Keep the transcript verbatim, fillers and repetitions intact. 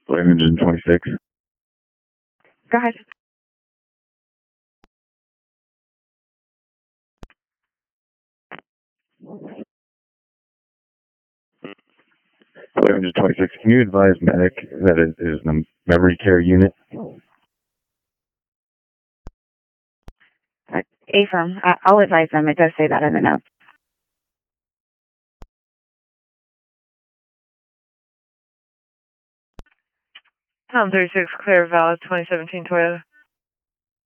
eleven twenty-six. Go ahead. eleven twenty-six. Can you advise medic that it is the memory care unit? Uh, A-firm. I- I'll advise them. It does say that in the notes. Tom thirty-six, clear, valid, twenty seventeen Toyota.